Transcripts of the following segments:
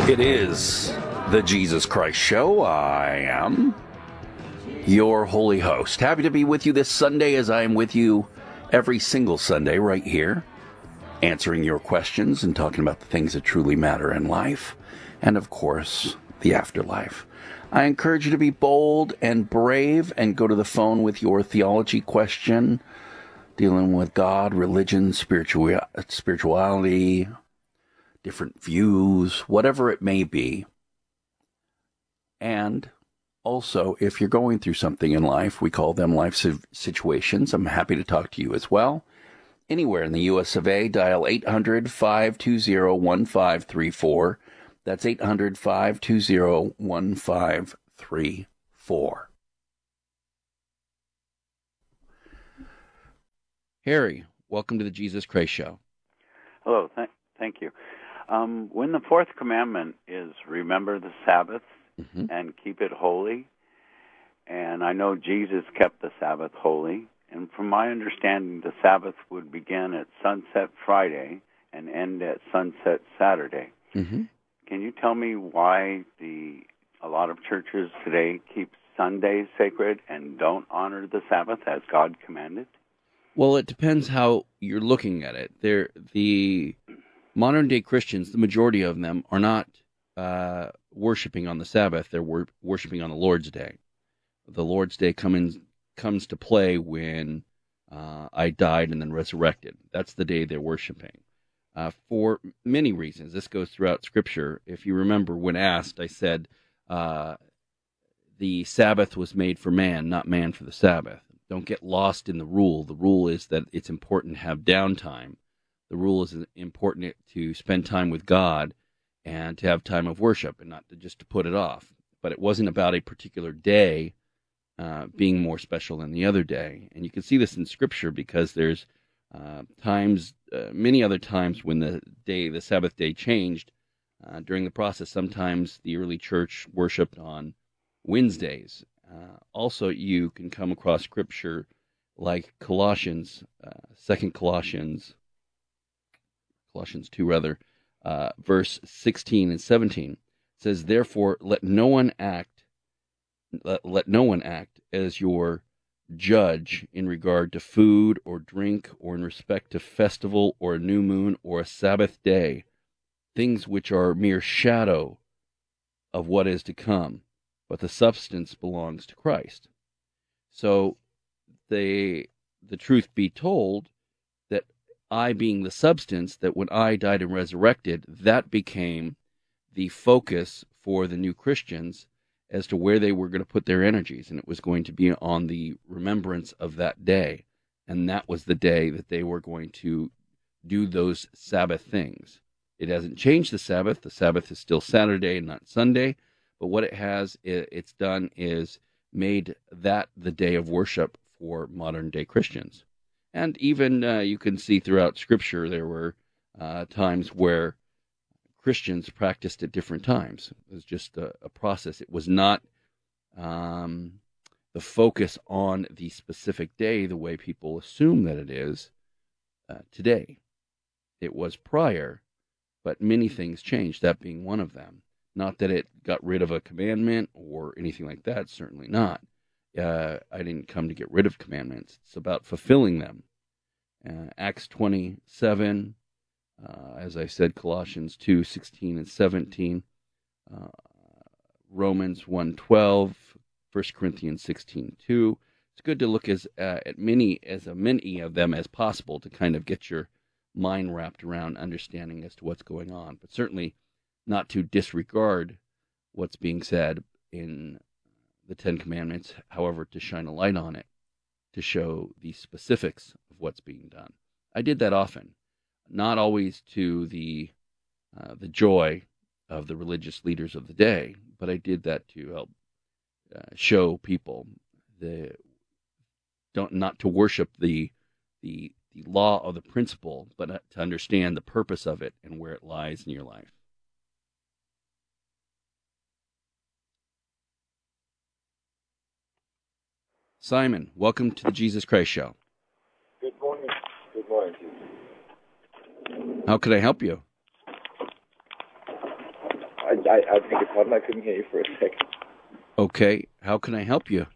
It is the Jesus Christ Show. I am your holy host. Happy to be with you this Sunday, as I am with you every single Sunday right here, answering your questions and talking about the things that truly matter in life, and of course, the afterlife. I encourage you to be bold and brave and go to the phone with your theology question, dealing with God, religion, spirituality, different views, whatever it may be. And also, if you're going through something in life, we call them life situations. I'm happy to talk to you as well. Anywhere in the U.S. of A, dial 800-520-1534. That's 800-520-1534. Harry, welcome to the Jesus Christ Show. Hello, thank you. When the fourth commandment is remember the Sabbath and keep it holy, and I know Jesus kept the Sabbath holy, and from my understanding, the Sabbath would begin at sunset Friday and end at sunset Saturday. Can you tell me why a lot of churches today keep Sundays sacred and don't honor the Sabbath as God commanded? Well, it depends how you're looking at it. The modern-day Christians, the majority of them, are not worshiping on the Sabbath. They're worshiping on the Lord's Day. The Lord's Day comes to play when I died and then resurrected. That's the day they're worshiping. For many reasons. This goes throughout Scripture. If you remember, when asked, I said the Sabbath was made for man, not man for the Sabbath. Don't get lost in the rule. The rule is that it's important to have downtime. The rule is important to spend time with God and to have time of worship and not just to put it off. But it wasn't about a particular day being more special than the other day. And you can see this in Scripture because there's many other times when the Sabbath day changed during the process. Sometimes the early church worshipped on Wednesdays. Also, you can come across Scripture like Colossians 2 rather, verse 16 and 17. It says, "Therefore, let no one act as your judge in regard to food or drink or in respect to festival or a new moon or a Sabbath day, things which are mere shadow of what is to come, but the substance belongs to Christ." So the truth be told, that I being the substance, that when I died and resurrected, that became the focus for the new Christians as to where they were going to put their energies, and it was going to be on the remembrance of that day, and that was the day that they were going to do those Sabbath things. It hasn't changed the Sabbath. The Sabbath is still Saturday and not Sunday, but what it's done is made that the day of worship for modern-day Christians. And even you can see throughout Scripture there were times where Christians practiced at different times. It was just a process. It was not the focus on the specific day the way people assume that it is today. It was prior, but many things changed, that being one of them. Not that it got rid of a commandment or anything like that, certainly not. I didn't come to get rid of commandments. It's about fulfilling them. Acts 27, as I said, Colossians 2:16 and 17, Romans 1:12, 1 Corinthians 16:2. It's good to look at many of them as possible to kind of get your mind wrapped around understanding as to what's going on, but certainly not to disregard what's being said in the Ten Commandments, however, to shine a light on it, to show the specifics of what's being done. I did that often, not always to the joy of the religious leaders of the day, but I did that to help show people not to worship the law or the principle, but to understand the purpose of it and where it lies in your life. Simon, welcome to the Jesus Christ Show. Good morning. Good morning to you. How can I help you? I I beg your pardon, I couldn't hear you for a second. Okay, how can I help you?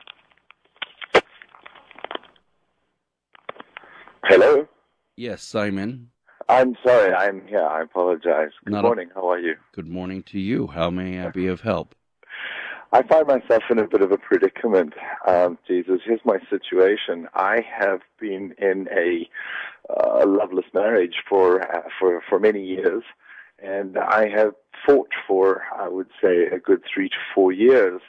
Hello? Yes, Simon. I'm sorry, I'm here. I apologize. Good morning. How are you? Good morning to you. How may I be of help? I find myself in a bit of a predicament. Jesus, here's my situation. I have been in a loveless marriage for many years, and I have fought for, I would say, a good 3 to 4 years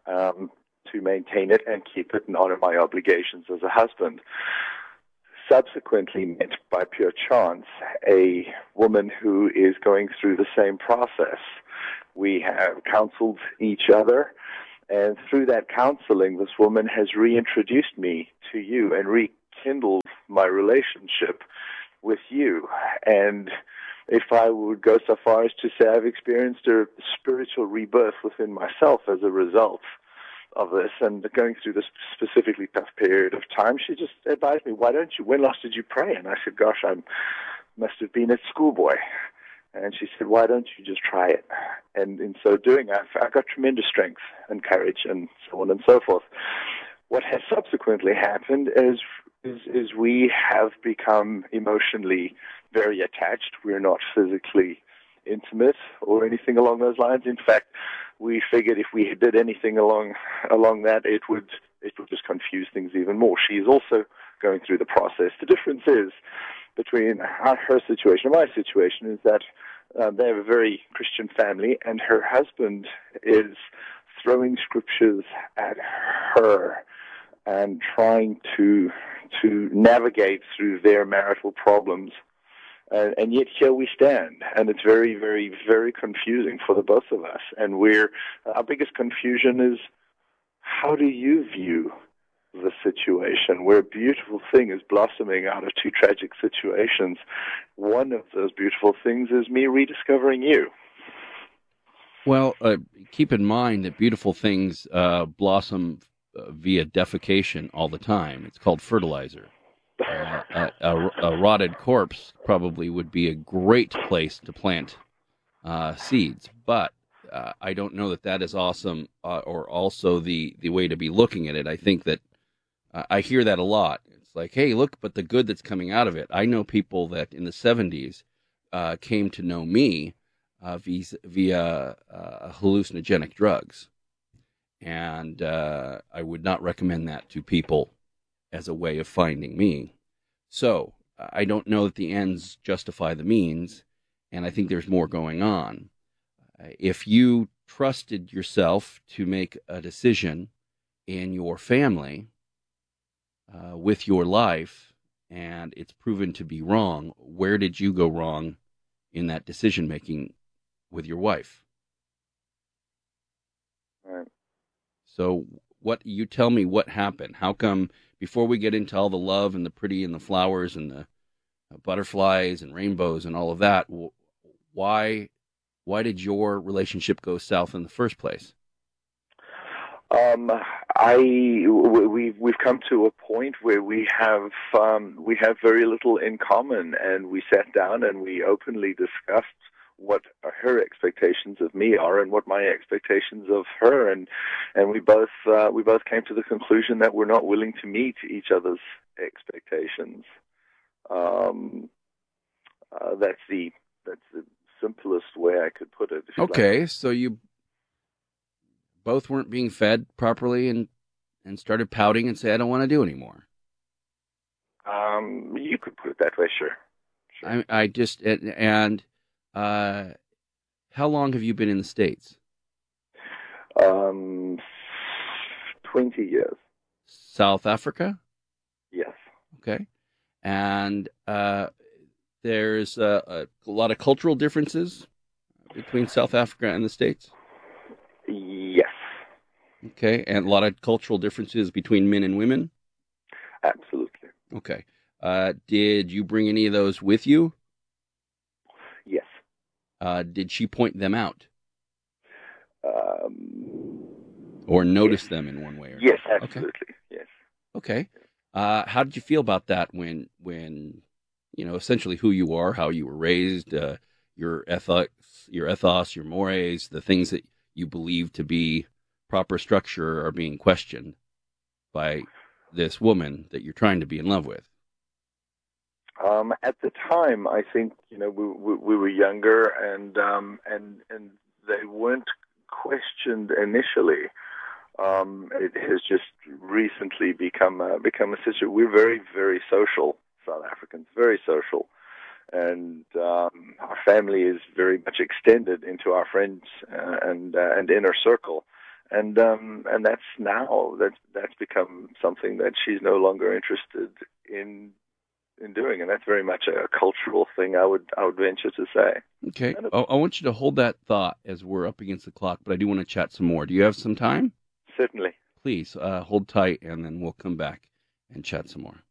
to maintain it and keep it and honor my obligations as a husband. Subsequently met by pure chance a woman who is going through the same process. We have counseled each other, and through that counseling, this woman has reintroduced me to you and rekindled my relationship with you. And if I would go so far as to say I've experienced a spiritual rebirth within myself as a result of this, and going through this specifically tough period of time, she just advised me, when last did you pray? And I said, gosh, I must have been a schoolboy. And she said, why don't you just try it? And in so doing, I've got tremendous strength and courage and so on and so forth. What has subsequently happened is we have become emotionally very attached. We're not physically intimate or anything along those lines. In fact, we figured if we did anything along that, it would just confuse things even more. She is also going through the process. The difference is between her situation and my situation is that they have a very Christian family, and her husband is throwing scriptures at her and trying to navigate through their marital problems. And yet here we stand, and it's very, very, very confusing for the both of us. And our biggest confusion is, how do you view the situation where a beautiful thing is blossoming out of two tragic situations? One of those beautiful things is me rediscovering you. Well, keep in mind that beautiful things blossom via defecation all the time. It's called fertilizer. A rotted corpse probably would be a great place to plant seeds, but I don't know that is awesome or also the way to be looking at it. I think that I hear that a lot. It's like, hey, look, but the good that's coming out of it. I know people that in the 70s came to know me via hallucinogenic drugs, and I would not recommend that to people as a way of finding me. So I don't know that the ends justify the means, and I think there's more going on. If you trusted yourself to make a decision in your family with your life, and it's proven to be wrong, where did you go wrong in that decision-making with your wife? Right. So you tell me what happened. How come, before we get into all the love and the pretty and the flowers and the butterflies and rainbows and all of that, why did your relationship go south in the first place? We've come to a point where we have very little in common, and we sat down and we openly discussed what her expectations of me are and what my expectations of her, and we both came to the conclusion that we're not willing to meet each other's expectations. That's the simplest way I could put it. Okay, so you both weren't being fed properly and started pouting and say, I don't want to do anymore. You could put it that way, sure. How long have you been in the States? 20 years. South Africa? Yes. Okay. And there's a lot of cultural differences between South Africa and the States? Yes. Okay. And a lot of cultural differences between men and women? Absolutely. Okay. Did you bring any of those with you? Yes. Did she point them out? Or notice them in one way? Yes, absolutely. Okay. Yes. Okay. How did you feel about that when essentially who you are, how you were raised, your ethics, your mores, the things that you believe to be proper structure are being questioned by this woman that you're trying to be in love with. At the time, I think we were younger, and they weren't questioned initially. It has just recently become a situation. We're very, very social South Africans, very social, and our family is very much extended into our friends and inner circle, and that's become something that she's no longer interested in doing, and that's very much a cultural thing, I would venture to say. Okay, I want you to hold that thought as we're up against the clock, but I do want to chat some more. Do you have some time? Certainly. Please hold tight, and then we'll come back and chat some more.